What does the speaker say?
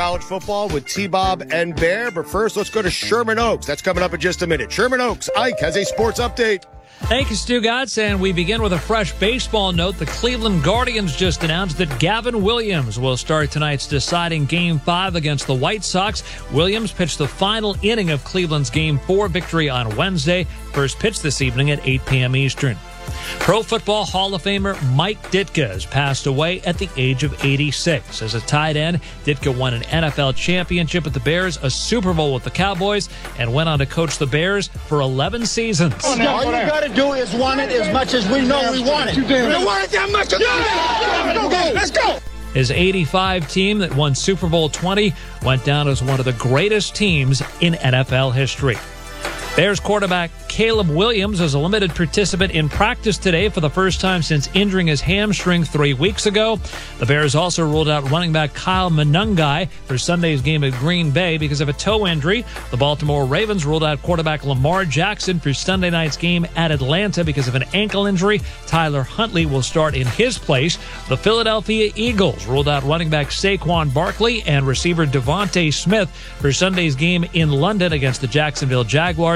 college football with T-Bob and Bear. But first, let's go to Sherman Oaks. That's coming up in just a minute. Sherman Oaks, Ike has a sports update. Thank you, Stu Gatz, and we begin with a fresh baseball note. The Cleveland Guardians just announced that Gavin Williams will start tonight's deciding Game 5 against the White Sox. Williams pitched the final inning of Cleveland's Game 4 victory on Wednesday. First pitch this evening at 8 p.m. Eastern. Pro Football Hall of Famer Mike Ditka has passed away at the age of 86. As a tight end, Ditka won an NFL championship with the Bears, a Super Bowl with the Cowboys, and went on to coach the Bears for 11 seasons. All you got to do is want it as much as we know we want it. We want it that much. Let's go. His 85 team that won Super Bowl 20 went down as one of the greatest teams in NFL history. Bears quarterback Caleb Williams is a limited participant in practice today for the first time since injuring his hamstring 3 weeks ago. The Bears also ruled out running back Kyle Monangai for Sunday's game at Green Bay because of a toe injury. The Baltimore Ravens ruled out quarterback Lamar Jackson for Sunday night's game at Atlanta because of an ankle injury. Tyler Huntley will start in his place. The Philadelphia Eagles ruled out running back Saquon Barkley and receiver Devontae Smith for Sunday's game in London against the Jacksonville Jaguars.